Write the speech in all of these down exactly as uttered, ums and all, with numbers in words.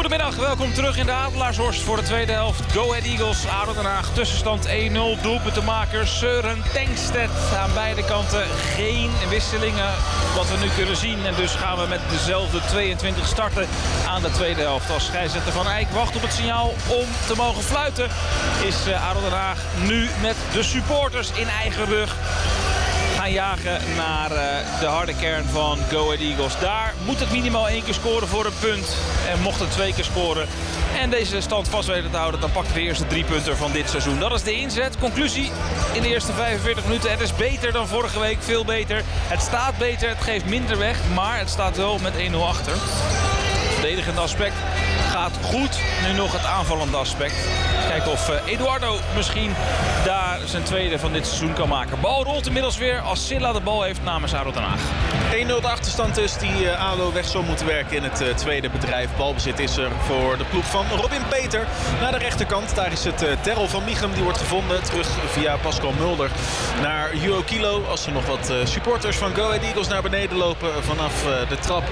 Goedemiddag, welkom terug in de Adelaarshorst voor de tweede helft. Go Ahead Eagles, A D O Den Haag, tussenstand één nul. Doelpuntenmaker Søren Tengstedt. Aan beide kanten geen wisselingen wat we nu kunnen zien. En dus gaan we met dezelfde tweeëntwintig starten aan de tweede helft. Als scheidsrechter Van Eyck wacht op het signaal om te mogen fluiten, is A D O Den Haag nu met de supporters in eigen rug gaan jagen naar uh, de harde kern van Go Ahead Eagles. Daar moet het minimaal één keer scoren voor een punt. En mocht het twee keer scoren en deze stand vast weten te houden, dan pakken we de eerste drie punten van dit seizoen. Dat is de inzet. Conclusie in de eerste vijfenveertig minuten. Het is beter dan vorige week. Veel beter. Het staat beter. Het geeft minder weg. Maar het staat wel met één nul achter. Het verdedigende aspect gaat goed. Nu nog het aanvallende aspect. Kijken of uh, Eduardo misschien daar zijn tweede van dit seizoen kan maken. Bal rolt inmiddels weer als Silla de bal heeft namens A D O Den Haag. één nul de achterstand is die uh, A D O weg zou moeten werken in het uh, tweede bedrijf. Balbezit is er voor de ploeg van Robin Peter. Naar de rechterkant, daar is het uh, Terrell van Michum. Die wordt gevonden terug via Pascal Mulder naar Hugo Kilo. Als er nog wat uh, supporters van Go Ahead Eagles naar beneden lopen vanaf uh, de trap,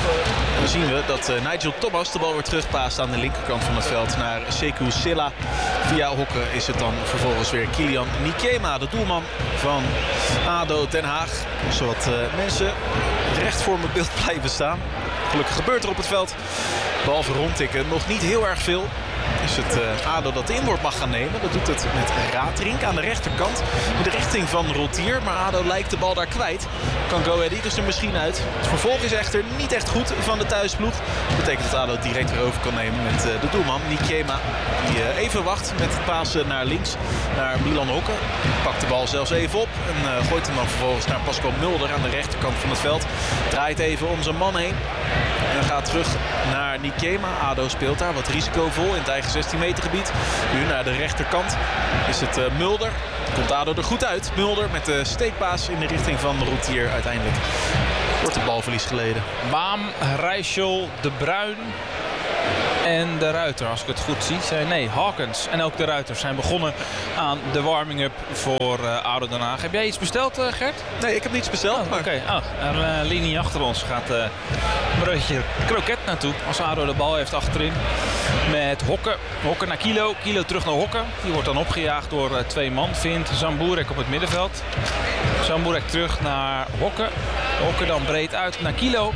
dan zien we dat uh, Nigel Thomas de bal weer terugpaast aan de linkerkant van het veld naar Sekou Silla. Via Hokke is het dan vervolgens weer Kilian Nikema, de doelman van A D O Den Haag. Zodat uh, mensen recht voor mijn beeld blijven staan. Gelukkig gebeurt er op het veld, behalve rondtikken, nog niet heel erg veel. Is het uh, A D O dat de inworp mag gaan nemen. Dat doet het met Raterink aan de rechterkant in de richting van Rotier. Maar A D O lijkt de bal daar kwijt. Kan Go Ahead Eagles er misschien uit. Het vervolg is echter niet echt goed van de thuisploeg. Dat betekent dat A D O direct weer over kan nemen met uh, de doelman Nikema. Die uh, even wacht met het pasen naar links naar Milan Hokke. Pakt de bal zelfs even op en uh, gooit hem dan vervolgens naar Pascal Mulder aan de rechterkant van het veld. Draait even om zijn man heen. En gaat terug naar Nikema. A D O speelt daar wat risicovol in het eigen zestien meter gebied. Nu naar de rechterkant is het uh, Mulder. Komt A D O er goed uit. Mulder met de steekpaas in de richting van Rotier. Uiteindelijk wordt het balverlies geleden. Baam, Rijssel, De Bruin en De Ruiter, als ik het goed zie. Zijn, nee, Hawkins en ook De Ruiter zijn begonnen aan de warming-up voor uh, A D O Den Haag. Heb jij iets besteld, uh, Gert? Nee, ik heb niets besteld. Oh, maar... Oké, okay. oh, een uh, linie achter ons gaat uh, een broodje kroket naartoe. Als A D O de bal heeft achterin met Hokke. Hokke naar Kilo. Kilo terug naar Hokke. Die wordt dan opgejaagd door uh, twee man. Vindt Zamburek op het middenveld. Zamburek terug naar Hokke. Hokke dan breed uit naar Kilo.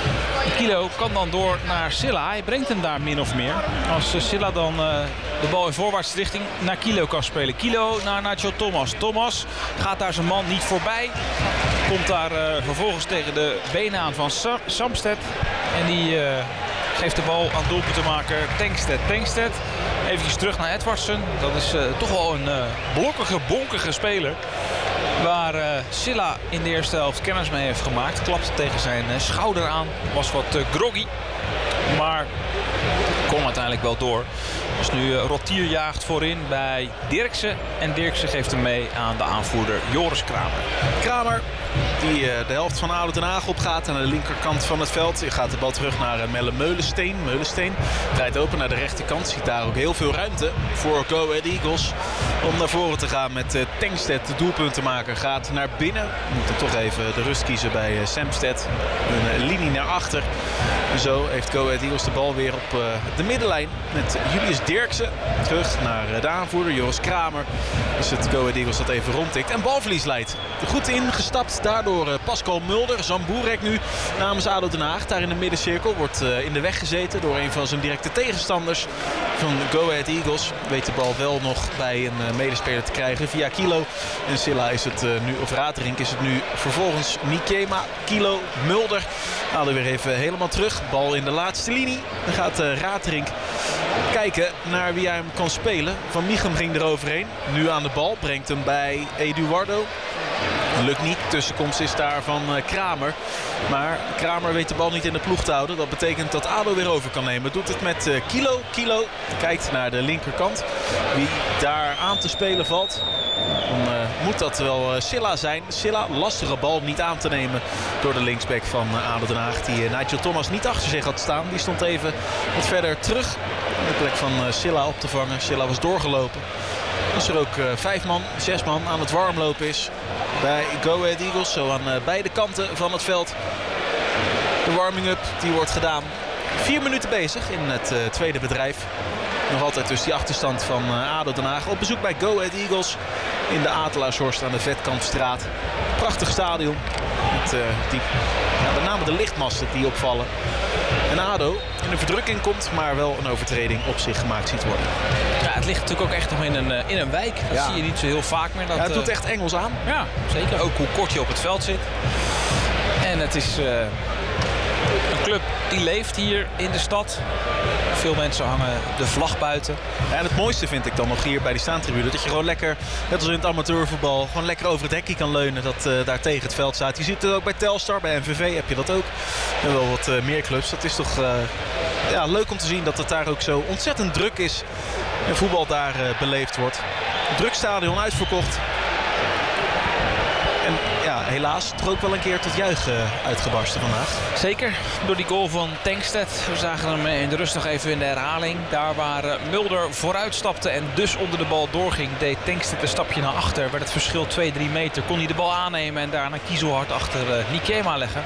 Kilo kan dan door naar Silla. Hij brengt hem daar min of meer. Als uh, Silla dan uh, de bal in voorwaartse richting naar Kilo kan spelen. Kilo naar Nigel Thomas. Thomas gaat daar zijn man niet voorbij. Komt daar uh, vervolgens tegen de benen aan van Sam Samstedt. En die uh, geeft de bal aan doelpuntenmaker Tengstedt. Tengstedt eventjes terug naar Edwardsen. Dat is uh, toch wel een uh, blokkige, bonkige speler. Waar uh, Silla in de eerste helft kennis mee heeft gemaakt. Klapte tegen zijn uh, schouder aan. Was wat uh, groggy. Maar kon uiteindelijk wel door. Dus nu uh, Rotier jaagt voorin bij Dirksen. En Dirksen geeft hem mee aan de aanvoerder Joris Kramer. Kramer die uh, de helft van A D O Den Haag opgaat aan de linkerkant van het veld. Je gaat de bal terug naar uh, Melle Meulensteen. Meulensteen draait open naar de rechterkant. Ziet daar ook heel veel ruimte voor Go Ahead Eagles om naar voren te gaan met uh, Tengstedt. De doelpuntenmaker gaat naar binnen. We moeten toch even de rust kiezen bij uh, Samstedt. Een uh, linie naar achter. En zo heeft Go Ahead Eagles de bal weer op uh, de middenlijn met Julius Dirksen. Terug naar uh, de aanvoerder Joris Kramer. Dus het Go Ahead Eagles dat even rondtikt en balverlies leidt. Goed ingestapt. Daardoor uh, Pascal Mulder. Zamburek nu namens A D O Den Haag. Daar in de middencirkel wordt uh, in de weg gezeten door een van zijn directe tegenstanders van Go Ahead Eagles. Weet de bal wel nog bij een uh, medespeler te krijgen via Kilo. En Silla is het uh, nu, of Raterink is het nu vervolgens Nikema, Kilo, Mulder. Halen weer even helemaal terug. Bal in de laatste linie. Dan gaat uh, Raterink kijken naar wie hij hem kan spelen. Van Michum ging er overheen. Nu aan de bal. Brengt hem bij Eduardo. Lukt niet. Tussenkomst is daar van uh, Kramer. Maar Kramer weet de bal niet in de ploeg te houden. Dat betekent dat A D O weer over kan nemen. Doet het met uh, Kilo. Kilo kijkt naar de linkerkant. Wie daar aan te spelen valt. Dan uh, moet dat wel uh, Silla zijn. Silla, lastige bal niet aan te nemen door de linksback van uh, A D O Den Haag. Die uh, Nigel Thomas niet achter zich had staan. Die stond even wat verder terug. Om de plek van uh, Silla op te vangen. Silla was doorgelopen. Als er ook uh, vijf man, zes man aan het warmlopen is bij Go Ahead Eagles. Zo aan uh, beide kanten van het veld. De warming-up die wordt gedaan Vier minuten bezig in het uh, tweede bedrijf. Nog altijd dus die achterstand van uh, ADO Den Haag. Op bezoek bij Go Ahead Eagles in de Adelaarshorst aan de Vetkampstraat. Prachtig stadion. Met, uh, die, ja, met name de lichtmasten die opvallen. En ADO in de verdrukking komt, maar wel een overtreding op zich gemaakt ziet worden. Ja, het ligt natuurlijk ook echt nog in een, in een wijk. Dat ja. zie je niet zo heel vaak meer. Dat, ja, het doet echt Engels aan. Ja, zeker. Ook hoe kort je op het veld zit. En het is uh, een club die leeft hier in de stad. Veel mensen hangen de vlag buiten. Ja, en het mooiste vind ik dan nog hier bij die staantribune. Dat je gewoon lekker, net als in het amateurvoetbal, gewoon lekker over het hekje kan leunen. Dat uh, daar tegen het veld staat. Je ziet het ook bij Telstar, bij M V V heb je dat ook. En wel wat uh, meer clubs. Dat is toch uh, ja, leuk om te zien dat het daar ook zo ontzettend druk is. En voetbal daar uh, beleefd wordt. Druk stadion, uitverkocht. En ja, helaas toch ook wel een keer tot juichen uitgebarsten vandaag. Zeker, door die goal van Tankstedt. We zagen hem in de rust nog even in de herhaling. Daar waar Mulder vooruit stapte en dus onder de bal doorging, deed Tankstedt een stapje naar achter. Werd het verschil twee drie meter. Kon hij de bal aannemen en daarna kiezelhard achter uh, Nikema leggen.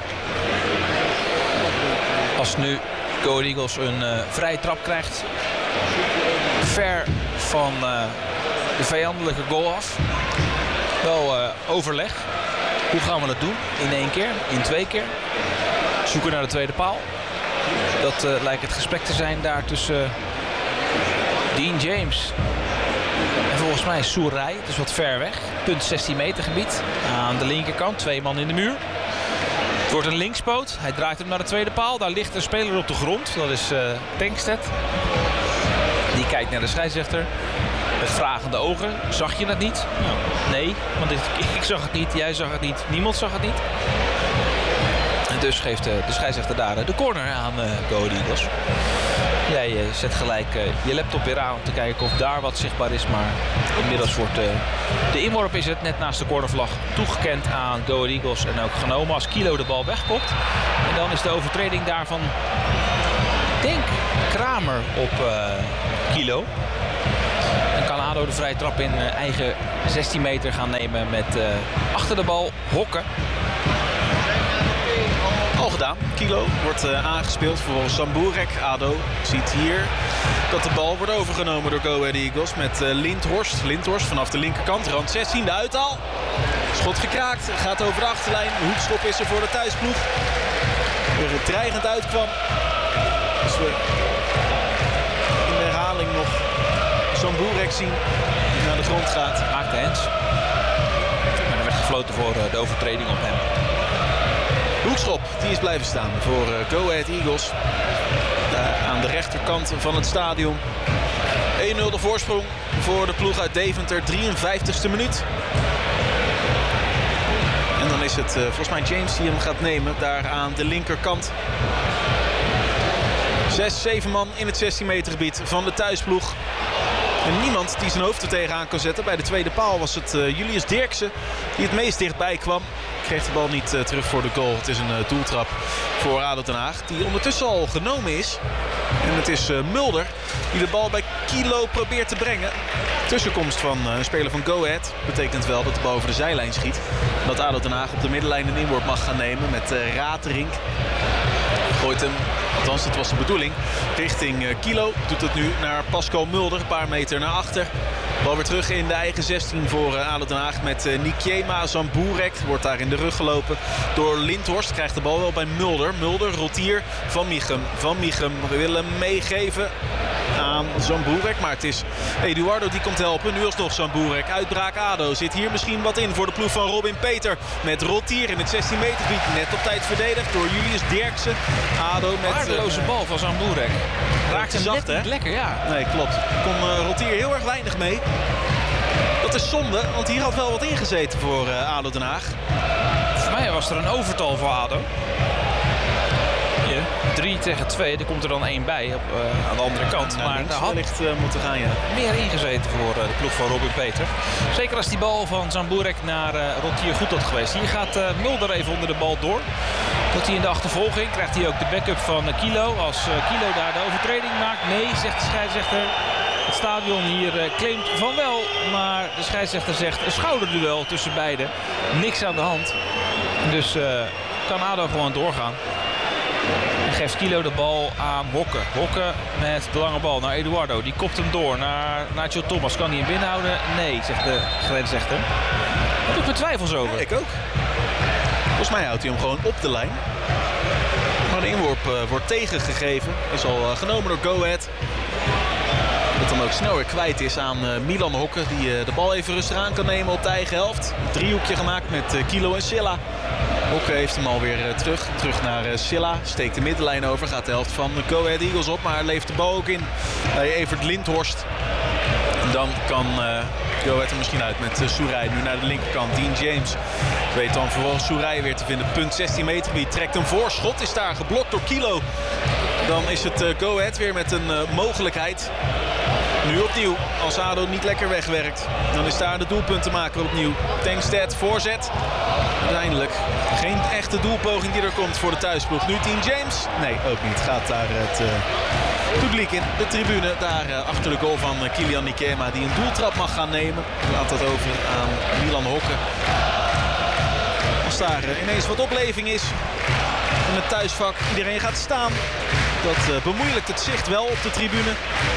Als nu Go Ahead Eagles een uh, vrije trap krijgt. Ver van uh, de vijandelijke goal af. Wel uh, overleg. Hoe gaan we dat doen? In één keer? In twee keer? Zoeken naar de tweede paal. Dat uh, lijkt het gesprek te zijn daar tussen uh, Dean James en volgens mij Soerij. Het is wat ver weg. Punt zestien meter gebied. Aan de linkerkant. Twee man in de muur. Het wordt een linkspoot. Hij draait hem naar de tweede paal. Daar ligt een speler op de grond. Dat is uh, Tankstedt. Die kijkt naar de scheidsrechter. Met vragende ogen. Zag je dat niet? Nou, nee, want ik, ik zag het niet. Jij zag het niet. Niemand zag het niet. En dus geeft de, de scheidsrechter daar de corner aan uh, Go Ahead Eagles. Jij uh, zet gelijk uh, je laptop weer aan om te kijken of daar wat zichtbaar is. Maar inmiddels wordt uh, de inworp is het net naast de cornervlag toegekend aan Go Ahead Eagles. En ook genomen als Kilo de bal wegkopt. En dan is de overtreding daarvan, ik denk, Kramer op uh, Kilo. En kan ADO de vrije trap in uh, eigen zestien meter gaan nemen met uh, achter de bal Hokke. Al gedaan. Kilo wordt uh, aangespeeld voor Samburek. ADO ziet hier dat de bal wordt overgenomen door Go Ahead Eagles met uh, Lindhorst. Lindhorst vanaf de linkerkant. Rand zestien, de uithaal. Schot gekraakt. Gaat over de achterlijn. Hoekschop is er voor de thuisploeg. Weer het dreigend uitkwam. Dus we in de herhaling nog Samburek zien die naar de grond gaat. Maakte Hens. Maar er werd gefloten voor uh, de overtreding op hem. Hoekschop, die is blijven staan voor uh, Go Ahead Eagles. Daar aan de rechterkant van het stadion. één nul de voorsprong voor de ploeg uit Deventer. drieënvijftigste minuut. En dan is het uh, volgens mij James die hem gaat nemen. Daar aan de linkerkant. Zes, zeven man in het zestien meter gebied van de thuisploeg. En niemand die zijn hoofd er tegenaan kan zetten. Bij de tweede paal was het uh, Julius Dirksen die het meest dichtbij kwam. Kreeg de bal niet uh, terug voor de goal. Het is een uh, doeltrap voor ADO Den Haag. Die ondertussen al genomen is. En het is uh, Mulder die de bal bij Kilo probeert te brengen. Tussenkomst van uh, een speler van Go Ahead betekent wel dat de bal over de zijlijn schiet. Dat ADO Den Haag op de middenlijn een inworp mag gaan nemen met uh, Raterink. Gooit hem, althans dat was de bedoeling, richting uh, Kilo. Doet het nu naar Pascal Mulder, een paar meter naar achter. Bal weer terug in de eigen zestien voor uh, ADO Den Haag met uh, Nikema Samburek. Wordt daar in de rug gelopen door Lindhorst. Krijgt de bal wel bij Mulder. Mulder, Rotier, Van Michem. Van Michem wil hem meegeven aan Samburek. Maar het is Eduardo die komt helpen. Nu alsnog Samburek. Uitbraak ADO. Zit hier misschien wat in voor de ploeg van Robin Peter. Met Rotier in het zestien meter gebied. Net op tijd verdedigd door Julius Dirksen. ADO met... Waardeloze uh, bal van Samburek. Raakt hem zacht, hè? Lekker, ja. Nee, klopt. Kon uh, Rotier heel erg weinig mee. Dat is zonde, want hier had wel wat ingezeten voor uh, ADO Den Haag. Voor mij was er een overtal voor ADO. drie tegen twee, er komt er dan één bij op, uh, aan de andere kant. Nou, maar daar had wellicht uh, moeten gaan, ja. meer ingezeten voor uh, de ploeg van Robin Peter. Zeker als die bal van Samburek naar uh, Rotier goed had geweest. Hier gaat uh, Mulder even onder de bal door. Doet hij in de achtervolging, krijgt hij ook de backup van uh, Kilo. Als uh, Kilo daar de overtreding maakt, nee, zegt de scheidsrechter. Het stadion hier uh, claimt van wel, maar de scheidsrechter zegt een schouderduel tussen beiden. Niks aan de hand. Dus uh, kan ADO gewoon doorgaan. geeft Kilo de bal aan Hokke. Hokke met de lange bal naar Eduardo. Die kopt hem door naar Nigel Thomas. Kan hij hem binnenhouden? Nee, zegt de grensrechter. Daar heb ik mijn twijfels over. Ja, ik ook. Volgens mij houdt hij hem gewoon op de lijn. Maar de inworp uh, wordt tegengegeven. Is al uh, genomen door Go Ahead. Dat dan ook snel weer kwijt is aan uh, Milan Hokke. Die uh, de bal even rustig aan kan nemen op de eigen helft. Een driehoekje gemaakt met uh, Kilo en Silla. Hokke heeft hem alweer uh, terug. Terug naar uh, Silla. Steekt de middenlijn over. Gaat de helft van uh, Go Ahead Eagles op. Maar levert de bal ook in bij Evert Lindhorst. En dan kan uh, Go Ahead er misschien uit met uh, Soerij. Nu naar de linkerkant. Dean James weet dan vervolgens Soerij weer te vinden. Punt zestien meter gebied. Trekt hem voor. Schot is daar geblokt door Kilo. Dan is het uh, Go Ahead weer met een uh, mogelijkheid. Nu opnieuw, als ADO niet lekker wegwerkt. Dan is daar de doelpunt te maken opnieuw. Tankstead, voorzet. Uiteindelijk geen echte doelpoging die er komt voor de thuisploeg. Nu Dean James. Nee, ook niet. Gaat daar het uh, publiek in. De tribune daar uh, achter de goal van uh, Kilian Nikema. Die een doeltrap mag gaan nemen. Laat dat over aan Milan Hokke. Als daar uh, ineens wat opleving is in het thuisvak. Iedereen gaat staan. Dat uh, bemoeilijkt het zicht wel op de tribune.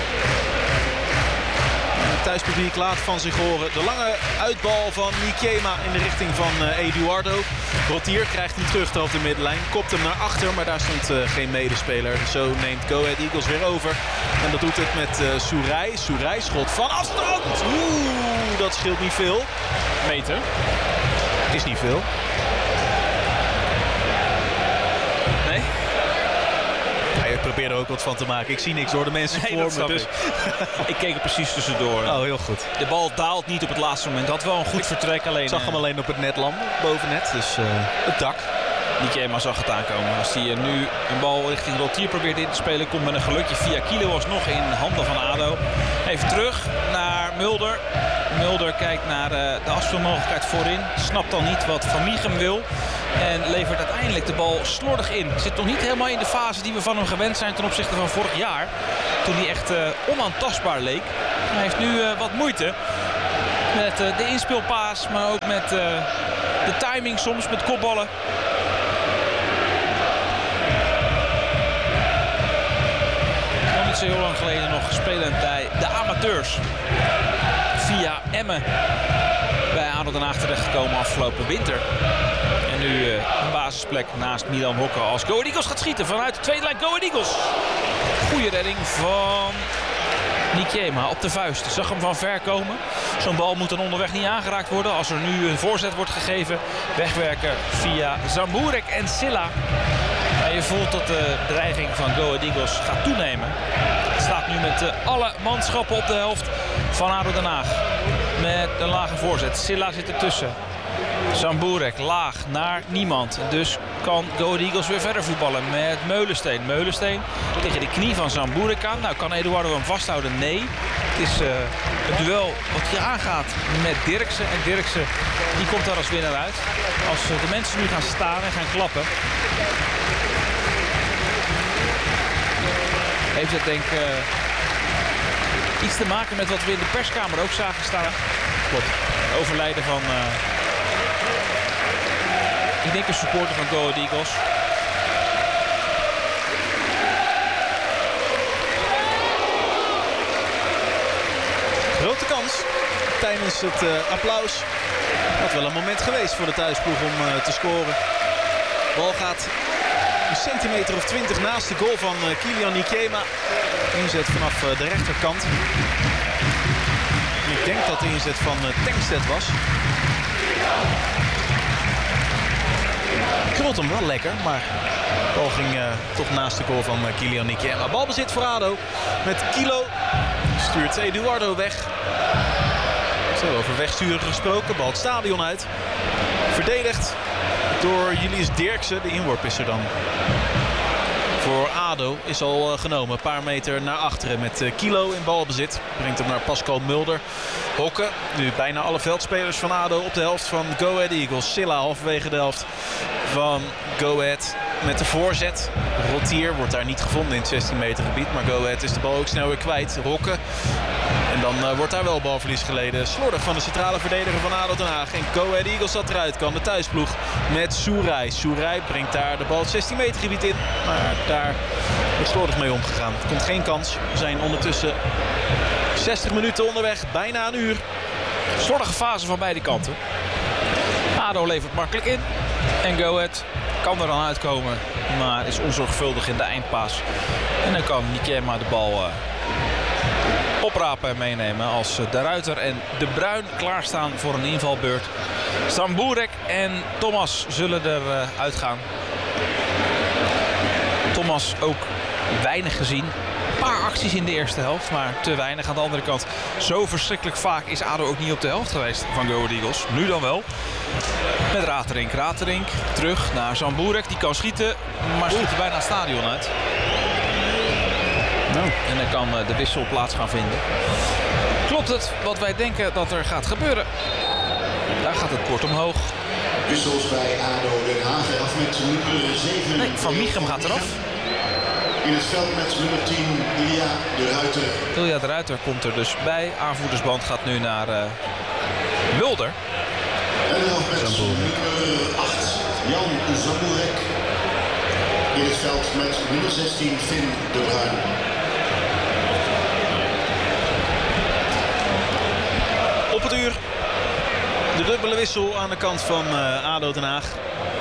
Het thuispubliek laat van zich horen. De lange uitbal van Nikema in de richting van uh, Eduardo. Rottier krijgt hem terug op de middenlijn. Kopt hem naar achter, maar daar stond uh, geen medespeler. Zo neemt Go Ahead Eagles weer over. En dat doet het met uh, Soerij. Soerij schot van afstand. Oeh, dat scheelt niet veel. Meter. Is niet veel. Nee. Ik probeer er ook wat van te maken. Ik zie niks door de mensen nee, voor me. Dus. Ik. ik keek er precies tussendoor. Oh, heel goed. De bal daalt niet op het laatste moment. Had wel een goed vertrek. Alleen, ik zag hem alleen op het net landen, bovennet. Dus uh, het dak. Nikema zag het aankomen. Als hij nu een bal richting Rottier probeert in te spelen, komt met een gelukje via Kilo alsnog in handen van ADO. Even terug naar Mulder. Mulder kijkt naar de afspeelmogelijkheid voorin. Snapt dan niet wat Van Mieghem wil. En levert uiteindelijk de bal slordig in. Zit nog niet helemaal in de fase die we van hem gewend zijn ten opzichte van vorig jaar. Toen hij echt uh, onaantastbaar leek. Hij heeft nu uh, wat moeite met uh, de inspeelpaas, maar ook met uh, de timing soms, met kopballen. Nog niet zo heel lang geleden nog spelend bij de amateurs. Via Emmen bij ADO Den Haag terechtgekomen afgelopen winter. En nu uh, een basisplek naast Milan Hokke als Go Ahead Eagles gaat schieten vanuit de tweede lijn. Go Ahead Eagles. Goeie redding van Nikema op de vuist. Zag hem van ver komen. Zo'n bal moet dan onderweg niet aangeraakt worden. Als er nu een voorzet wordt gegeven. Wegwerken via Zamburek en Silla. Maar je voelt dat de dreiging van Go Ahead Eagles gaat toenemen. Het staat nu met uh, alle manschappen op de helft van ADO Den Haag. Met een lage voorzet. Silla zit ertussen. Zamburek laag naar niemand. Dus kan Go Ahead Eagles weer verder voetballen met Meulensteen. Meulensteen tegen de knie van Zamburek aan. Nou, kan Eduardo hem vasthouden? Nee. Het is uh, een duel wat hier aangaat met Dirksen. En Dirksen die komt daar als winnaar uit. Als uh, de mensen nu gaan staan en gaan klappen. Heeft het denk ik uh, iets te maken met wat we in de perskamer ook zagen staan. Klopt. Overlijden van... Uh, Ik denk een supporter van Go Ahead Eagles. Grote kans tijdens het uh, applaus. Had wel een moment geweest voor de thuisploeg om uh, te scoren. De bal gaat een centimeter of twintig naast de goal van uh, Kilian Nikema. Inzet vanaf uh, de rechterkant. Ik denk dat de inzet van uh, Tankstead was. Krult hem wel lekker, maar de bal ging uh, toch naast de goal van uh, Kilian Nikema. Balbezit voor ADO met Kilo. Stuurt Eduardo weg. Zo, over wegsturen gesproken. Bal het stadion uit. Verdedigd door Julius Dirksen. De inworp is er dan. Voor ADO is al uh, genomen. Een paar meter naar achteren met uh, Kilo in balbezit. Brengt hem naar Pascal Mulder. Hokke. Nu bijna alle veldspelers van ADO op de helft van Go Ahead Eagles. Silla halverwege de helft van Go Ahead. met de voorzet. Rotier wordt daar niet gevonden in het zestien meter gebied. Maar Go Ahead is de bal ook snel weer kwijt. Rokke. En dan uh, wordt daar wel balverlies geleden. Slordig van de centrale verdediger van ADO Den Haag. En Go Ahead Eagles dat eruit kan. De thuisploeg met Soerij. Soerij brengt daar de bal het zestien meter gebied in. Maar daar wordt slordig mee omgegaan. Er komt geen kans. We zijn ondertussen zestig minuten onderweg. Bijna een uur. Slordige fase van beide kanten. ADO levert makkelijk in. En Go Ahead kan er dan uitkomen. Maar is onzorgvuldig in de eindpaas. En dan kan Nikema de bal uh, oprapen en meenemen. Als uh, De Ruiter en De Bruin klaarstaan voor een invalbeurt. Samburek en Thomas zullen er uh, uitgaan. Thomas ook weinig gezien. Een paar acties in de eerste helft, maar te weinig aan de andere kant. Zo verschrikkelijk vaak is ADO ook niet op de helft geweest van Go Ahead Eagles. Nu dan wel. Met Raterink. Raterink terug naar Samburek. Die kan schieten, maar schiet er bijna het stadion uit. Nou. En dan kan de wissel plaats gaan vinden. Klopt het wat wij denken dat er gaat gebeuren? Daar gaat het bord omhoog. Wissels bij ADO Den Haag af met nummer zeven. Nee, Van Miechem gaat eraf. In het veld met nummer tien, Ilja de Ruiter. Ilja de Ruiter komt er dus bij. Aanvoerdersband gaat nu naar uh, Mulder. En eraf met nummer acht, Jan Samburek. In het veld met nummer zestien, Finn de Bruin. Op het uur. De dubbele wissel aan de kant van uh, ADO Den Haag.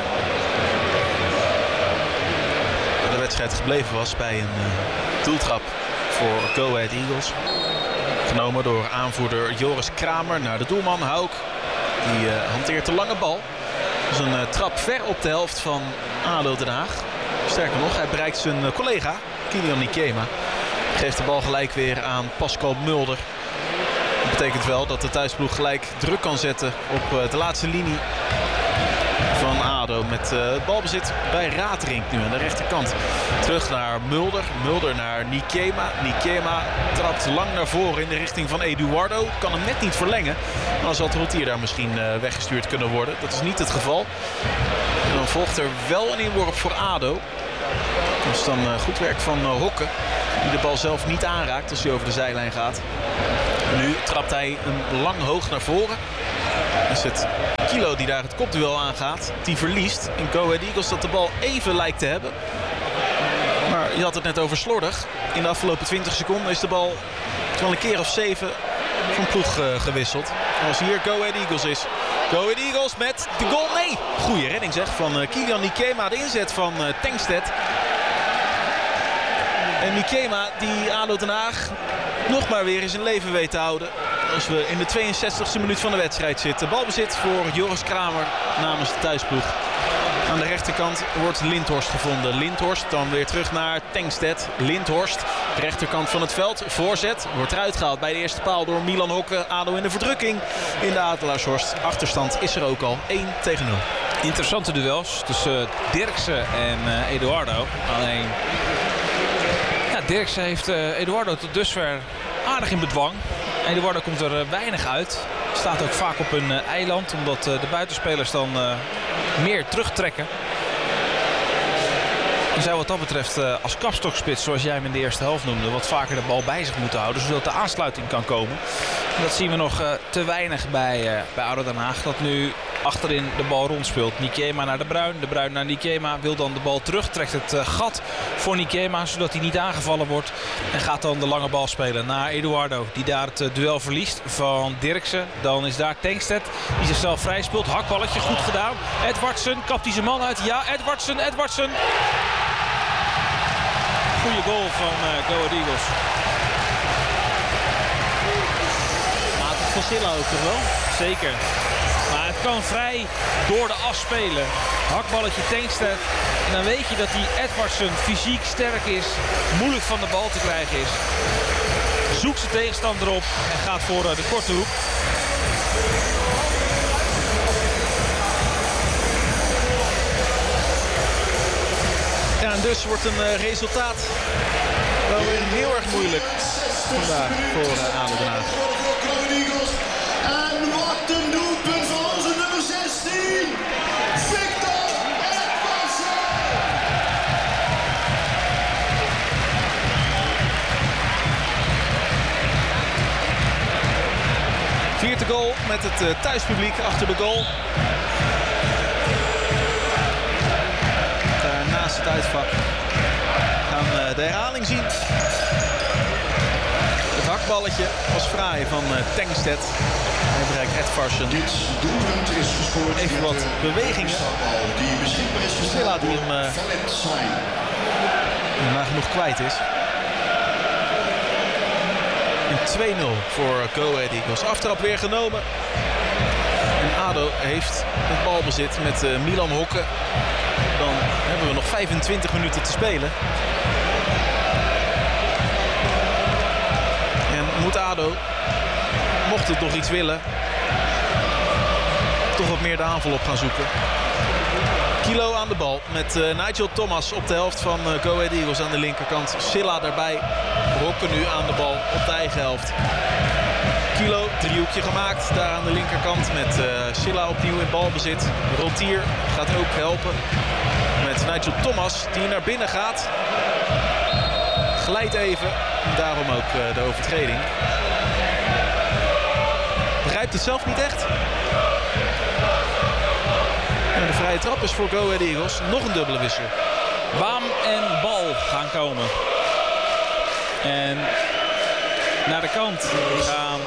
De wedstrijd gebleven was bij een uh, doeltrap voor Go Ahead Eagles. Genomen door aanvoerder Joris Kramer naar de doelman Hauk. Die uh, hanteert de lange bal. Dat is een uh, trap ver op de helft van ADO Den Haag. Sterker nog, hij bereikt zijn uh, collega Kilian Nikema. Geeft de bal gelijk weer aan Pascal Mulder. Dat betekent wel dat de thuisploeg gelijk druk kan zetten op uh, de laatste linie van ADO. Met uh, het balbezit bij Raterink nu aan de rechterkant. Terug naar Mulder. Mulder naar Nikema. Nikema trapt lang naar voren in de richting van Eduardo. Kan hem net niet verlengen. Maar dan zal Rotier daar misschien uh, weggestuurd kunnen worden. Dat is niet het geval. En dan volgt er wel een inworp voor ADO. Dat is dan uh, goed werk van uh, Hokke. Die de bal zelf niet aanraakt als hij over de zijlijn gaat. Nu trapt hij hem lang hoog naar voren. Is het Kilo die daar het kopduel aangaat. Die verliest. En Go Ahead Eagles dat de bal even lijkt te hebben. Maar je had het net over slordig. In de afgelopen twintig seconden is de bal wel een keer of zeven van ploeg uh, gewisseld. En als hier Go Ahead Eagles is. Go Ahead Eagles met de goal. Nee! Goeie redding zeg van uh, Kilian Nikema. De inzet van uh, Tankstedt. En Nikema die ADO Den Haag nog maar weer in zijn leven weet te houden. Als we in de tweeënzestigste minuut van de wedstrijd zitten. Balbezit voor Joris Kramer namens de thuisploeg. Aan de rechterkant wordt Lindhorst gevonden. Lindhorst dan weer terug naar Tankstedt. Lindhorst, rechterkant van het veld. Voorzet, wordt eruit gehaald bij de eerste paal door Milan Hokke. ADO in de verdrukking in de Adelaarshorst. Achterstand is er ook al één tegen nul. Interessante duels tussen Dirksen en uh, Eduardo. Alleen ja, Dirksen heeft uh, Eduardo tot dusver aardig in bedwang. Eduardo komt er uh, weinig uit. Staat ook vaak op een uh, eiland. Omdat uh, de buitenspelers dan uh, meer terugtrekken. En zou wat dat betreft uh, als kapstokspits, zoals jij hem in de eerste helft noemde, wat vaker de bal bij zich moeten houden. Zodat de aansluiting kan komen. En dat zien we nog uh, te weinig bij, uh, bij ADO Den Haag. Dat nu achterin de bal rondspeelt. Nikema naar De Bruin. De Bruin naar Nikema. Wil dan de bal terug. Trekt het uh, gat voor Nikema. Zodat hij niet aangevallen wordt. En gaat dan de lange bal spelen naar Eduardo. Die daar het uh, duel verliest van Dirksen. Dan is daar Tankstedt. Die zichzelf vrij speelt. Hakballetje. Goed gedaan. Edwardsen. Kapt hij zijn man uit. Ja, Edwardsen. Edwardsen. Goeie goal van uh, Go Ahead Eagles. Matig van Silla ook toch wel? Zeker. Maar het kan vrij door de as spelen. Hakballetje Tankstedt. En dan weet je dat die Edwardsen fysiek sterk is. Moeilijk van de bal te krijgen is. Zoekt zijn tegenstander op en gaat voor uh, de korte hoek. Ja, en dus wordt een uh, resultaat wel weer heel erg moeilijk vandaag voor uh, ADO Den Haag. En wat een doelpunt van onze nummer zestien, Victor Edwardsen! goal met het uh, thuispubliek achter de goal. Daar naast het uitvak gaan we uh, de herhaling zien. Het hakballetje was fraai van uh, Tengstedt. Hij bereikt Edvardsen. Dit doelpunt is gescoord. Even wat bewegingen. Silla die hem uh, nagenoeg kwijt is. En twee nul voor Go Ahead Eagles. Aftrap weer genomen. En ADO heeft het balbezit met uh, Milan Hokke. Dan hebben we nog vijfentwintig minuten te spelen. En moet ADO, mocht het nog iets willen, toch wat meer de aanval op gaan zoeken. Kilo aan de bal met uh, Nigel Thomas op de helft van uh, Go Ahead Eagles aan de linkerkant. Silla daarbij. Hokke nu aan de bal op de eigen helft. Kilo, driehoekje gemaakt daar aan de linkerkant met uh, Silla opnieuw in balbezit. Rotier gaat ook helpen met Nigel Thomas die naar binnen gaat. Glijdt even, daarom ook uh, de overtreding. Begrijpt het zelf niet echt. En de vrije trap is voor Go Ahead Eagles. Nog een dubbele wissel. Baam en bal gaan komen. En naar de kant gaan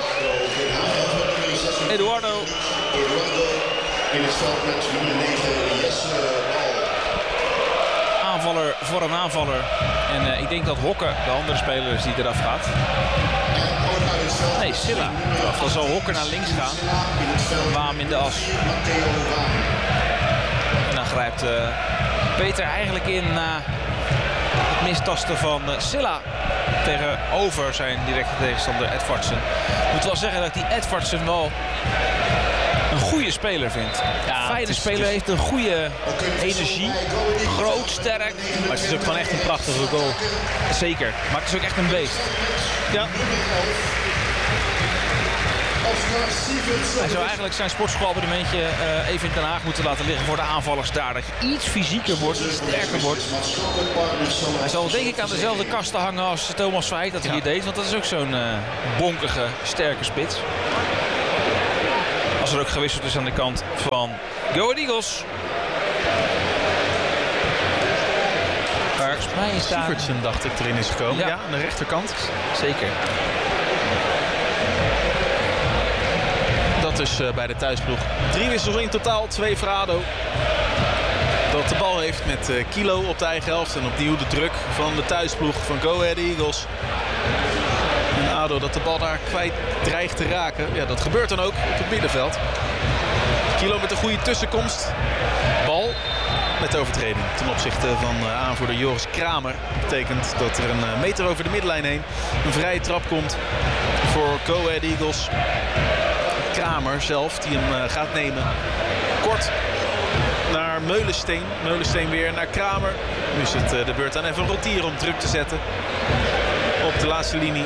Eduardo. In het veld met nummer negen Jesse Bal. Aanvaller voor een aanvaller. En uh, ik denk dat Hokke, de andere speler is die eraf gaat. Nee, Silla. Dan zal Hokke naar links gaan. Baam in de as. En dan grijpt uh, Peter eigenlijk in na uh, het mistasten van uh, Silla. Tegenover zijn directe tegenstander Edvardsen. Ik moet wel zeggen dat ik die Edvardsen wel een goede speler vind. Ja, fijne speler, heeft een goede energie. Groot, sterk. Maar het is ook gewoon echt een prachtige goal. Zeker, maar het is ook echt een beest. Ja. Hij zou eigenlijk zijn sportschoolabonnementje uh, even in Den Haag moeten laten liggen voor de aanvallers daar. Dat je iets fysieker wordt, iets sterker wordt. Hij zal denk ik aan dezelfde kasten hangen als Thomas Verheid dat hij hier deed. Want dat is ook zo'n uh, bonkige, sterke spits. Als er ook gewisseld is aan de kant van Go Ahead Eagles. Volgens mij is daar... Sievertsen dacht ik erin is gekomen. Ja, Ja. ja aan de rechterkant. Zeker. Dat is uh, bij de thuisploeg. Drie wissels in totaal, twee voor ADO. Dat de bal heeft met uh, Kilo op de eigen helft. En opnieuw de druk van de thuisploeg van Go Ahead Eagles. En ADO dat de bal daar kwijt dreigt te raken. Ja, dat gebeurt dan ook op het middenveld. Kilo met een goede tussenkomst. Bal met overtreding ten opzichte van uh, aanvoerder Joris Kramer. Dat betekent dat er een uh, meter over de middenlijn heen een vrije trap komt voor Go Ahead Eagles. Kramer zelf die hem uh, gaat nemen. Kort naar Meulensteen. Meulensteen weer naar Kramer. Nu is het uh, de beurt aan Evan Rotier om druk te zetten op de laatste linie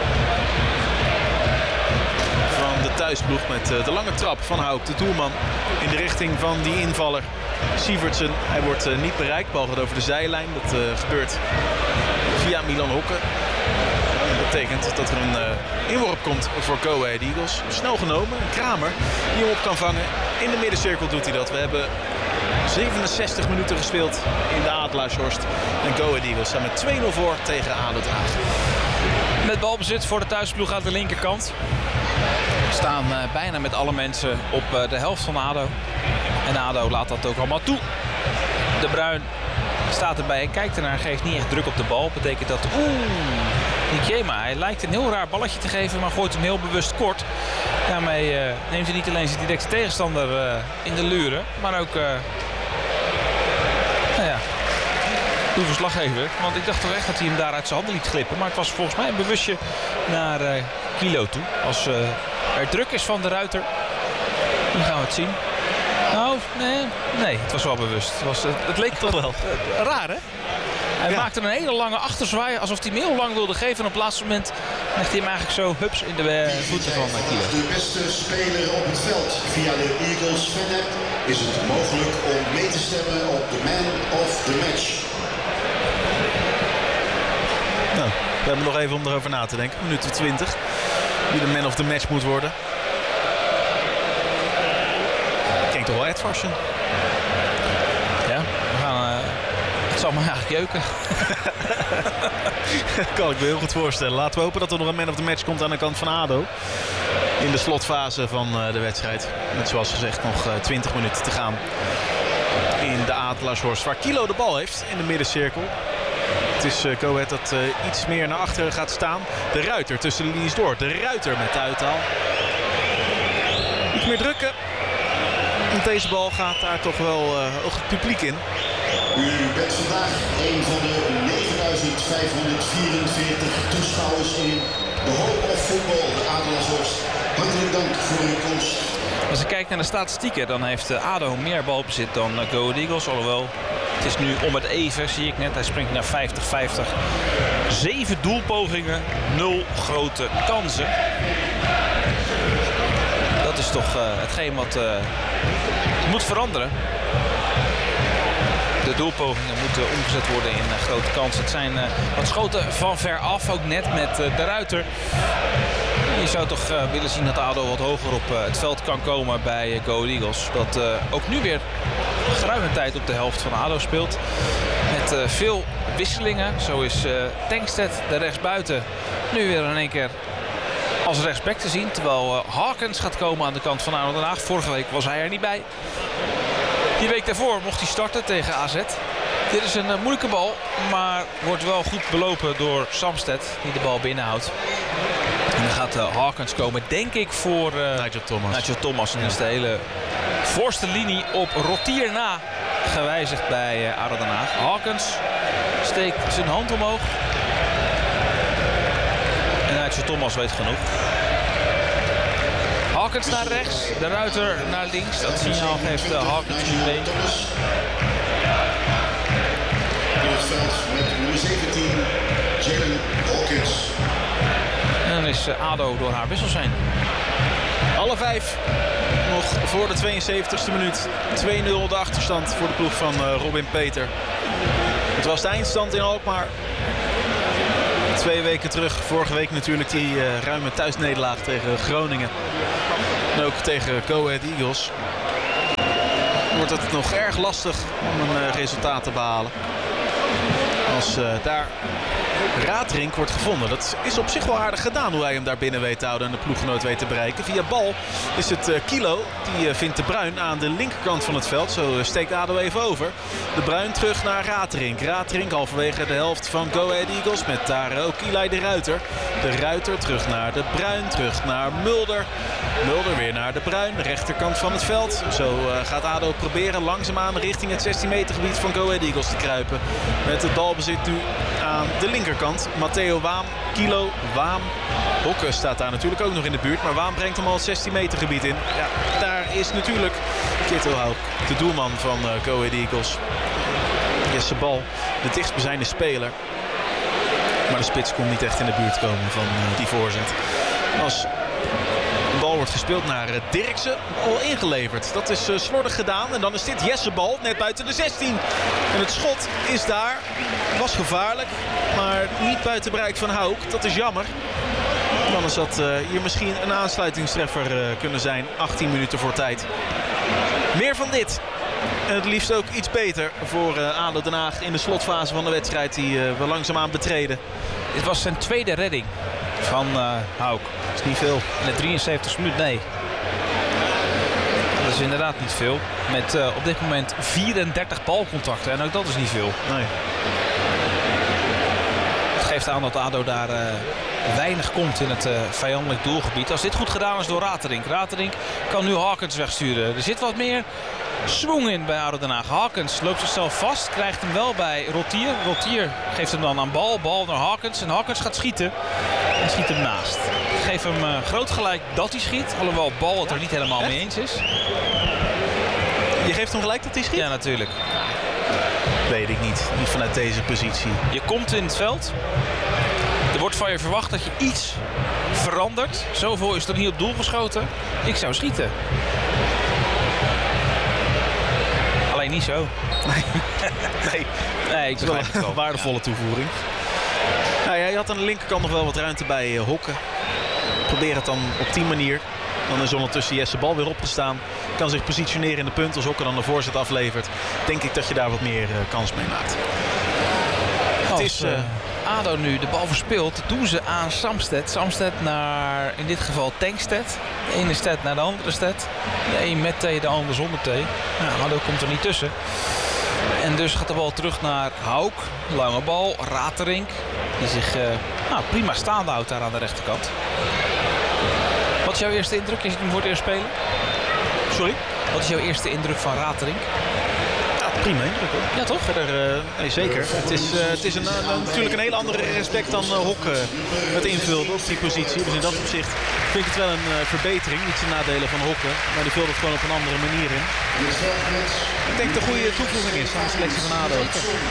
van de thuisploeg met uh, de lange trap van Houk, de doelman, in de richting van die invaller Sievertsen. Hij wordt uh, niet bereikt, bal gaat over de zijlijn. Dat uh, gebeurt via Milan Hokke. Dat betekent dat er een uh, inworp komt voor Go Ahead Eagles. Snel genomen. Kramer die hem op kan vangen. In de middencirkel doet hij dat. We hebben zevenenzestig minuten gespeeld in de Adelaarshorst. En Go Ahead Eagles staan met twee nul voor tegen ADO Den Haag. Met balbezit voor de thuisploeg aan de linkerkant. We staan uh, bijna met alle mensen op uh, de helft van ADO. En ADO laat dat ook allemaal toe. De Bruin staat erbij en kijkt ernaar. Geeft niet echt druk op de bal. Betekent dat... Oeh, Nikema. Hij lijkt een heel raar balletje te geven, maar gooit hem heel bewust kort. Daarmee uh, neemt hij niet alleen zijn directe tegenstander uh, in de luren, maar ook... Uh, nou ja... de verslaggever. Want ik dacht toch echt dat hij hem daar uit zijn handen liet glippen. Maar het was volgens mij een bewustje naar uh, Kilo toe. Als uh, er druk is van de Ruiter. Dan gaan we het zien. Nou, nee, nee, het was wel bewust. Het, was, het, het leek toch wel uh, raar, hè? Hij ja. maakte een hele lange achterzwaai, alsof hij hem heel lang wilde geven. En op het laatste moment legt hij hem eigenlijk zo hups in de uh, voeten van uh, Kilo. De beste speler op het veld. Via de Eagles fan-app is het mogelijk om mee te stemmen op de man of the match. Nou, we hebben nog even om erover na te denken. Minuut twintig. Wie de man of the match moet worden. toch wel Edvardsen. Ja, we gaan... Uh, het zal me eigenlijk jeuken. Kan ik me heel goed voorstellen. Laten we hopen dat er nog een man of the match komt aan de kant van ADO. In de slotfase van uh, de wedstrijd. Met zoals gezegd nog uh, twintig minuten te gaan. In de Adelaarshorst, waar Kilo de bal heeft in de middencirkel. Het is uh, Go Ahead dat uh, iets meer naar achteren gaat staan. De Ruiter tussen de linies door. De Ruiter met de uithaal. Iets meer drukken. Want deze bal gaat daar toch wel uh, ook het publiek in. U bent vandaag een van de negenduizend vijfhonderdvierenveertig toeschouwers in de Hall of Football, de Adelaarshorst. Hartelijk dank voor uw komst. Als ik kijk naar de statistieken, dan heeft ADO meer balbezit dan Go Ahead Eagles. Alhoewel, het is nu om het even, zie ik net. Hij springt naar vijftig vijftig. Zeven doelpogingen, nul grote kansen. Dat is toch uh, hetgeen wat uh, moet veranderen. De doelpogingen moeten omgezet worden in uh, grote kansen. Het zijn uh, wat schoten van ver af, ook net met uh, de Ruiter. Je zou toch uh, willen zien dat ADO wat hoger op uh, het veld kan komen bij uh, Go Ahead Eagles. Dat uh, ook nu weer geruime tijd op de helft van ADO speelt. Met uh, veel wisselingen. Zo is uh, Tankstedt, de rechtsbuiten, nu weer in één keer als rechtsback te zien. Terwijl uh, Hawkins gaat komen aan de kant van ADO Den Haag. Vorige week was hij er niet bij. Die week daarvoor mocht hij starten tegen A Z. Dit is een uh, moeilijke bal, maar wordt wel goed belopen door Samsted, die de bal binnenhoudt. En dan gaat uh, Hawkins komen, denk ik, voor uh, Nigel Thomas. Nigel Thomas. En dan is de hele voorste linie op Rotier na gewijzigd bij uh, ADO Den Haag. Hawkins steekt zijn hand omhoog. En Nigel Thomas weet genoeg. Hawkins naar rechts, de Ruiter naar links. Dat signaal geeft uh, Hawkins nu mee. In het veld met nummer zeventien, Jalen Hawkins. En dan is uh, ADO door haar wissel zijn. Alle vijf. Nog voor de tweeënzeventigste minuut. twee nul de achterstand voor de ploeg van uh, Robin Peter. Het was de eindstand in Alkmaar. Twee weken terug, vorige week natuurlijk die uh, ruime thuisnederlaag tegen Groningen. En ook tegen Go Ahead Eagles. Wordt het nog erg lastig om een uh, resultaat te behalen. Als uh, daar Raadrink wordt gevonden. Dat is op zich wel aardig gedaan hoe hij hem daar binnen weet te houden en de ploeggenoot weet te bereiken. Via bal is het uh, Kilo. Die uh, vindt de Bruin aan de linkerkant van het veld. Zo uh, steekt ADO even over. De Bruin terug naar Raadrink. Raadrink halverwege de helft van Go Ahead Eagles. Met daar uh, ook Eli de Ruiter. De Ruiter terug naar de Bruin. Terug naar Mulder. Mulder weer naar de Bruin. De rechterkant van het veld. Zo uh, gaat ADO proberen langzaamaan richting het zestien meter gebied van Go Ahead Eagles te kruipen. Met het balbezit nu aan de linkerkant. Matteo Waam, Kilo, Waam. Hokke staat daar natuurlijk ook nog in de buurt. Maar Waam brengt hem al het zestien meter gebied in. Ja, daar is natuurlijk Kittelhouk, de doelman van uh, Go Ahead Eagles. Jesse Bal, de dichtstbijzijnde speler. Maar de spits kon niet echt in de buurt komen van uh, die voorzet. Als de bal wordt gespeeld naar uh, Dirksen, al ingeleverd. Dat is uh, slordig gedaan. En dan is dit Jesse Bal, net buiten de zestien. En het schot is daar. Was gevaarlijk, maar niet buiten bereik van Hauk. Dat is jammer. Dan is dat uh, hier misschien een aansluitingstreffer uh, kunnen zijn. achttien minuten voor tijd. Meer van dit. En het liefst ook iets beter voor uh, ADO Den Haag in de slotfase van de wedstrijd die uh, we langzaamaan betreden. Dit was zijn tweede redding van uh, Hauk. Dat is niet veel. In de drieënzeventigste minuut, nee. Dat is inderdaad niet veel. Met uh, op dit moment vierendertig balcontacten. En ook dat is niet veel. Nee. Het geeft aan dat ADO daar uh, weinig komt in het uh, vijandelijk doelgebied. Als dit goed gedaan is door Raterink. Raterink kan nu Hawkins wegsturen. Er zit wat meer swing in bij ADO Den Haag. Hawkins loopt zichzelf vast. Krijgt hem wel bij Rotier. Rotier geeft hem dan aan bal. Bal naar Hawkins. En Hawkins gaat schieten. En schiet hem naast. Ik geef hem uh, groot gelijk dat hij schiet. Alhoewel Bal het er niet helemaal mee eens is. Je geeft hem gelijk dat hij schiet? Ja, natuurlijk. Weet ik niet. Niet vanuit deze positie. Je komt in het veld. Er wordt van je verwacht dat je iets verandert. Zoveel is er niet op doel geschoten. Ik zou schieten. Alleen niet zo. Nee. nee. Nee, ik begrijp het wel. Een waardevolle toevoeging. Nou ja, je had aan de linkerkant nog wel wat ruimte bij uh, Hokke. Probeer het dan op die manier. Dan is ondertussen Jesse Bal weer opgestaan. Kan zich positioneren in de punt. Als Hokke dan de voorzet aflevert, denk ik dat je daar wat meer uh, kans mee maakt. Als, het is... Uh, ADO nu de bal verspeelt, doen ze aan Samsted. Samsted naar, in dit geval, Tankstedt. De ene stad naar de andere stad. De een met thee, de ander zonder thee. Nou, ADO komt er niet tussen. En dus gaat de bal terug naar Hauk. Lange bal, Raterink. Die zich uh, nou, prima staande houdt daar aan de rechterkant. Wat is jouw eerste indruk als je hem voor het eerst spelen? Sorry? Wat is jouw eerste indruk van Raterink? Prima indruk hoor. Ja toch? Verder, uh, nee, zeker. Het is, uh, het is een, uh, natuurlijk een heel andere respect dan uh, Hokke uh, het invulde op die positie. Dus in dat opzicht vind ik het wel een uh, verbetering. Niet de nadelen van Hokke, maar die vult het gewoon op een andere manier in. Ik denk dat de goede toevoeging is aan de selectie van ADO.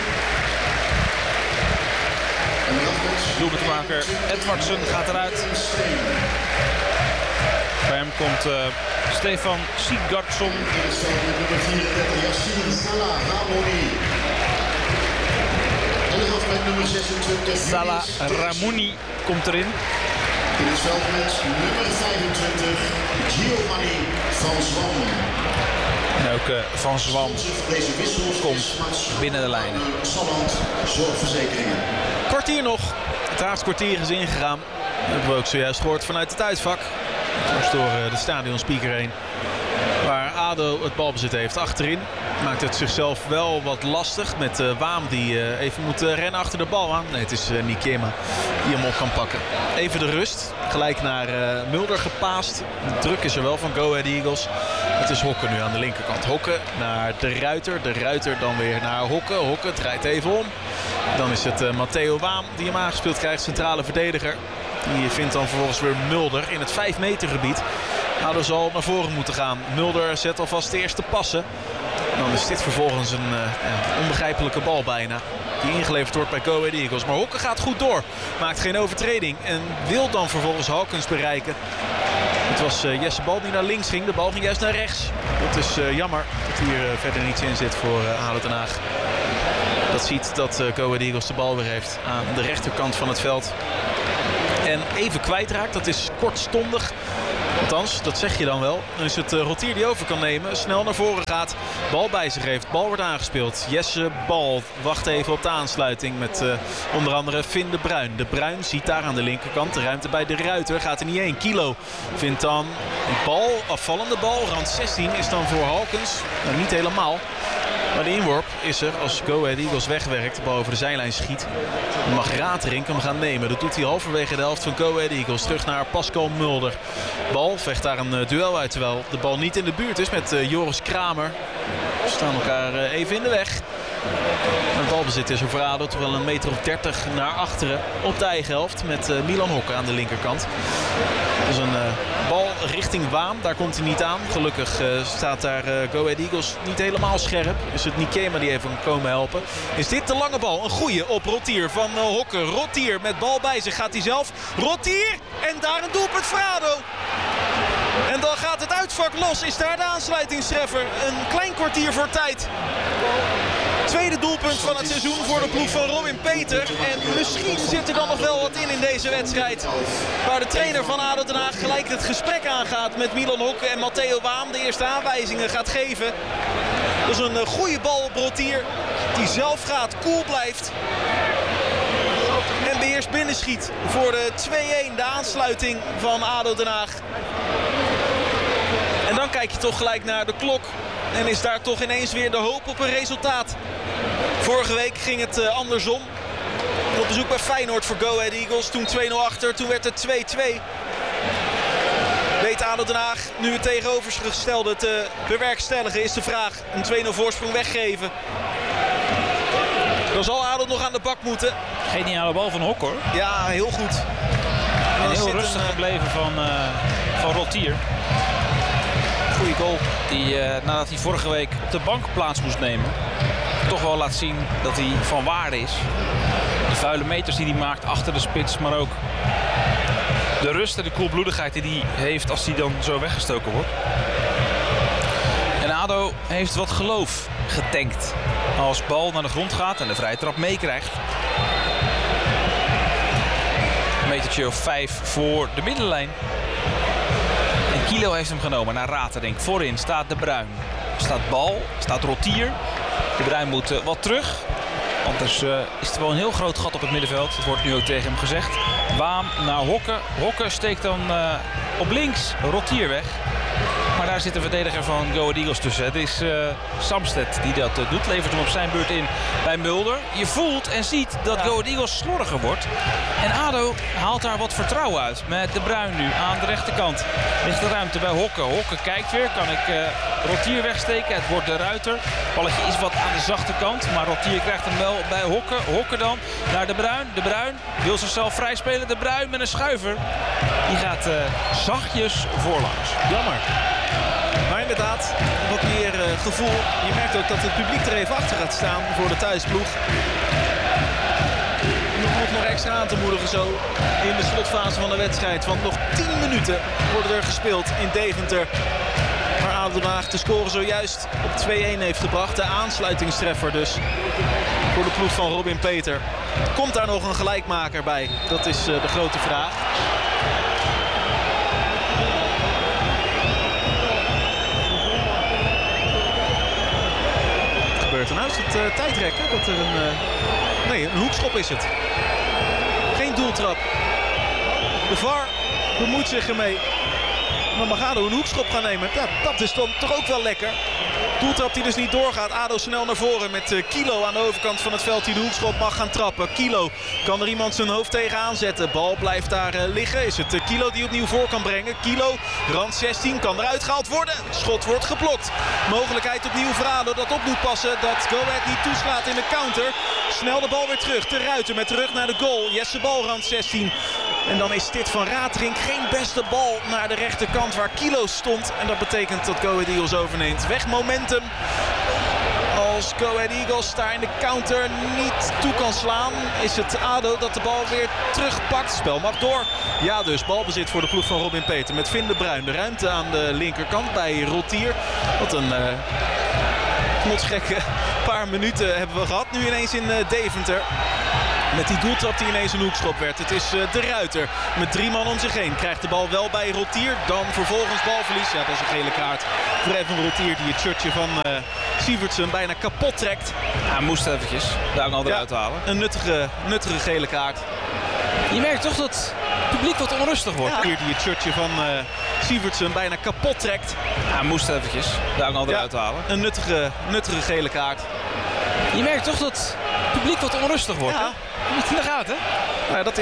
Doelpuntenmaker Edwardsen gaat eruit. Bij hem komt uh, Stefan Sigurdsson. Salah Ramouni komt erin. In het veld met nummer vijfentwintig, Giovanni van Zwam. En ook uh, Van Zwam komt binnen de lijnen. Salland Zorgverzekeringen. Kwartier nog. Het Haagse kwartier is ingegaan. Dat hebben we ook zojuist gehoord vanuit het uitvak. Dwars door de stadionspeaker heen. Waar ADO het balbezit heeft achterin. Maakt het zichzelf wel wat lastig met uh, Waam die uh, even moet uh, rennen achter de bal aan. Nee, het is uh, Nikema die hem op kan pakken. Even de rust. Gelijk naar uh, Mulder gepaast. De druk is er wel van Go Ahead Eagles. Het is Hokke nu aan de linkerkant. Hokke naar de Ruiter. De Ruiter dan weer naar Hokke. Hokke draait even om. Dan is het uh, Matteo Waam die hem aangespeeld krijgt. Centrale verdediger. Die vindt dan vervolgens weer Mulder in het vijf meter gebied. ADO zal naar voren moeten gaan. Mulder zet alvast de eerste passen. En dan is dit vervolgens een uh, ja, onbegrijpelijke bal bijna. Die ingeleverd wordt bij Go Ahead Eagles. Maar Hokke gaat goed door. Maakt geen overtreding. En wil dan vervolgens Hawkins bereiken. Het was uh, Jesse Bal die naar links ging. De bal ging juist naar rechts. Dat is uh, jammer dat hier uh, verder niets in zit voor uh, ADO Den Haag. Dat ziet dat uh, Go Ahead Eagles de bal weer heeft aan de rechterkant van het veld. En even kwijtraakt. Dat is kortstondig. Althans, dat zeg je dan wel. Dan is het uh, Rotier die over kan nemen. Snel naar voren gaat. Bal bij zich heeft. Bal wordt aangespeeld. Jesse Bal wacht even op de aansluiting met uh, onder andere Finn de Bruin. De Bruin ziet daar aan de linkerkant de ruimte bij de Ruiter. Gaat er niet heen. Kilo vindt dan een bal. Afvallende bal. Rand zestien is dan voor Hawkins. Nou, niet helemaal. Maar de inworp is er als Go Ahead Eagles wegwerkt. De bal over de zijlijn schiet. Dan mag Raterink hem gaan nemen. Dat doet hij halverwege de helft van Go Ahead Eagles. Terug naar Pascal Mulder. Bal vecht daar een uh, duel uit. Terwijl de bal niet in de buurt is met uh, Joris Kramer. Ze staan elkaar uh, even in de weg. Het balbezit is over ADO toch wel een meter of dertig naar achteren. Op de eigen helft met uh, Milan Hokke aan de linkerkant. Dat is een uh, bal richting Waam. Daar komt hij niet aan. Gelukkig uh, staat daar uh, Go Ahead Eagles niet helemaal scherp. Is het Nikema die even kan komen helpen. Is dit de lange bal? Een goeie op Rotier van uh, Hokke. Rotier met bal bij zich. Gaat hij zelf. Rotier! En daar een doelpunt voor ADO. En dan gaat het uitvak los. Is daar de aansluitingstreffer. Een klein kwartier voor tijd. Tweede doelpunt van het seizoen voor de ploeg van Robin Peter. En misschien zit er dan nog wel wat in in deze wedstrijd. Waar de trainer van ADO Den Haag gelijk het gesprek aangaat met Milan Hokke en Matteo Waam. De eerste aanwijzingen gaat geven. Dat is een goede bal op Rotier. Die zelf gaat, cool blijft. En beheerst binnenschiet voor de twee-een. De aansluiting van ADO Den Haag. En dan kijk je toch gelijk naar de klok. En is daar toch ineens weer de hoop op een resultaat. Vorige week ging het uh, andersom. Op bezoek bij Feyenoord voor Go Ahead Eagles. Toen twee nul achter, toen werd het twee-twee. Weet ADO Den Haag nu het tegenovergestelde te bewerkstelligen, is de vraag. Een twee nul voorsprong weggeven. Dan zal ADO nog aan de bak moeten. Geniale bal van Hokke hoor. Ja, heel goed. En heel rustig een, gebleven van, uh, van Rotier. Goeie goal. Die uh, nadat hij vorige week op de bank plaats moest nemen, toch wel laat zien dat hij van waarde is. De vuile meters die hij maakt achter de spits, maar ook de rust en de koelbloedigheid die hij heeft als hij dan zo weggestoken wordt. En ADO heeft wat geloof getankt. Als bal naar de grond gaat en de vrije trap meekrijgt. Een metertje of vijf voor de middenlijn. En Kilo heeft hem genomen naar Raterdink. Voorin staat De Bruin. Staat Bal, staat Rottier. De Bruin moet uh, wat terug. Anders uh, is er wel een heel groot gat op het middenveld. Dat wordt nu ook tegen hem gezegd. Waam naar Hokke. Hokke steekt dan uh, op links Rottier weg. Maar daar zit een verdediger van Go Ahead Eagles tussen. Het is uh, Samsted die dat uh, doet. Levert hem op zijn beurt in bij Mulder. Je voelt en ziet dat Go Ahead Eagles slordiger wordt. En ADO haalt daar wat vertrouwen uit. Met De Bruin nu aan de rechterkant. Ligt de ruimte bij Hokke. Hokke kijkt weer. Kan ik uh, Rottier wegsteken? Het wordt De Ruiter. Balletje is wat aan de zachte kant. Maar Rottier krijgt hem wel bij Hokke. Hokke dan naar De Bruin. De Bruin wil zichzelf vrij spelen. De Bruin met een schuiver. Die gaat uh, zachtjes voorlangs. Jammer. Maar inderdaad, wat meer uh, gevoel. Je merkt ook dat het publiek er even achter gaat staan voor de thuisploeg. Nog, nog extra aan te moedigen zo in de slotfase van de wedstrijd. Want nog tien minuten worden er gespeeld in Deventer. Waar ADO Den Haag de score zojuist op twee-een heeft gebracht. De aansluitingstreffer dus voor de ploeg van Robin Peter. Komt daar nog een gelijkmaker bij? Dat is uh, de grote vraag. Nou is het uh, tijdrekken dat er een... Uh... Nee, een hoekschop is het. Geen doeltrap. De V A R bemoeit zich ermee. Maar mag ADO een hoekschop gaan nemen. Ja, dat is dan toch ook wel lekker. Doeltrap die dus niet doorgaat. ADO snel naar voren met uh, Kilo aan de overkant van het veld die de hoekschop mag gaan trappen. Kilo kan er iemand zijn hoofd tegenaan zetten. Bal blijft daar uh, liggen. Is het uh, Kilo die opnieuw voor kan brengen. Kilo, rand zestien, kan eruit gehaald worden. Schot wordt geblokt. Mogelijkheid opnieuw voor ADO dat op moet passen. Dat Go Ahead niet toeslaat in de counter. Snel de bal weer terug. De Ruiter met terug naar de goal. Jesse Bal, rand zestien. En dan is dit van Raterdink geen beste bal naar de rechterkant waar Kilo stond. En dat betekent dat Go Ahead Eagles overneemt. Weg momentum. Als Go Ahead Eagles daar in de counter niet toe kan slaan, is het ADO dat de bal weer terugpakt. Spel mag door. Ja dus, balbezit voor de ploeg van Robin Peter met Finn de Bruin. De ruimte aan de linkerkant bij Rottier. Wat een uh, knotsgekke paar minuten hebben we gehad. Nu ineens in uh, Deventer. Met die doeltrap die ineens een hoekschop werd. Het is uh, De Ruiter met drie man om zich heen. Krijgt de bal wel bij Rottier. Dan vervolgens balverlies. Ja, dat is een gele kaart voor Evan Rottier die het shirtje van uh, Sievertsen bijna kapot trekt. Hij moest eventjes daar al eruit ja, halen. Een nuttige, nuttige gele kaart. Je merkt toch dat het publiek wat onrustig wordt. Ja, hier die het shirtje van uh, Sievertsen bijna kapot trekt. Hij moest eventjes daar al eruit ja, halen. Een nuttige, nuttige gele kaart. Je merkt toch dat het publiek wat onrustig wordt. Ja. Hè? Niet in de gaten. Nou, dat is